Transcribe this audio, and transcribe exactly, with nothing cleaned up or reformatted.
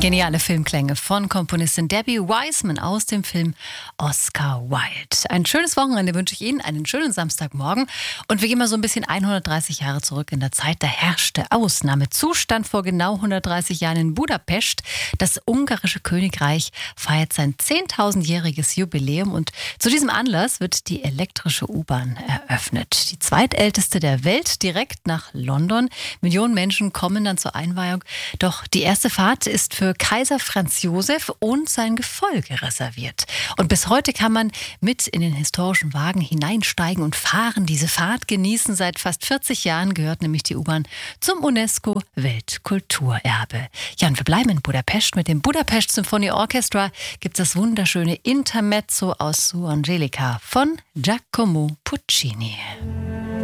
Geniale Filmklänge von Komponistin Debbie Wiseman aus dem Film Oscar Wilde. Ein schönes Wochenende wünsche ich Ihnen, einen schönen Samstagmorgen. Und wir gehen mal so ein bisschen hundertdreißig Jahre zurück in der Zeit. Da herrschte Ausnahmezustand vor genau hundertdreißig Jahren in Budapest. Das ungarische Königreich feiert sein zehntausendjähriges Jubiläum und zu diesem Anlass wird die elektrische U-Bahn eröffnet. Die zweitälteste der Welt, direkt nach London. Millionen Menschen kommen dann zur Einweihung. Doch die erste Fahrt ist für Kaiser Franz Josef und sein Gefolge reserviert. Und bis heute kann man mit in den historischen Wagen hineinsteigen und fahren, diese Fahrt genießen. Seit fast vierzig Jahren gehört nämlich die U-Bahn zum UNESCO-Weltkulturerbe. Ja, und wir bleiben in Budapest. Mit dem Budapest Symphony Orchestra gibt es das wunderschöne Intermezzo aus Su Angelica von Giacomo Puccini.